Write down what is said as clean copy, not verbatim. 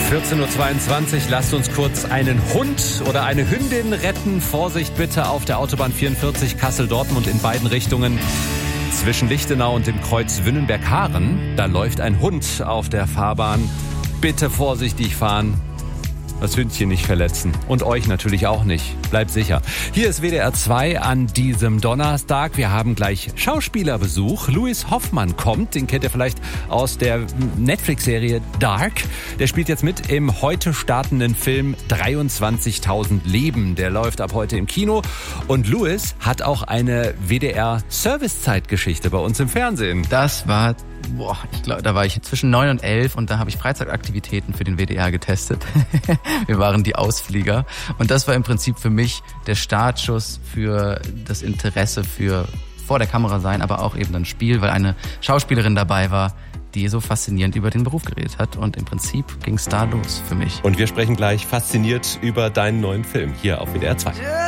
14.22 Uhr, lasst uns kurz einen Hund oder eine Hündin retten. Vorsicht bitte auf der Autobahn 44 Kassel-Dortmund in beiden Richtungen. Zwischen Lichtenau und dem Kreuz Wünnenberg-Haaren, da läuft ein Hund auf der Fahrbahn. Bitte vorsichtig fahren. Das Hündchen nicht verletzen. Und euch natürlich auch nicht. Bleibt sicher. Hier ist WDR 2 an diesem Donnerstag. Wir haben gleich Schauspielerbesuch. Louis Hoffmann kommt. Den kennt ihr vielleicht aus der Netflix-Serie Dark. Der spielt jetzt mit im heute startenden Film 23.000 Leben. Der läuft ab heute im Kino. Und Louis hat auch eine WDR-Servicezeitgeschichte bei uns im Fernsehen. Das war... ich glaube, da war ich zwischen 9 und 11 und da habe ich Freizeitaktivitäten für den WDR getestet. Wir waren die Ausflieger und das war im Prinzip für mich der Startschuss für das Interesse für vor der Kamera sein, aber auch eben ein Spiel, weil eine Schauspielerin dabei war, die so faszinierend über den Beruf geredet hat und im Prinzip ging es da los für mich. Und wir sprechen gleich fasziniert über deinen neuen Film hier auf WDR 2.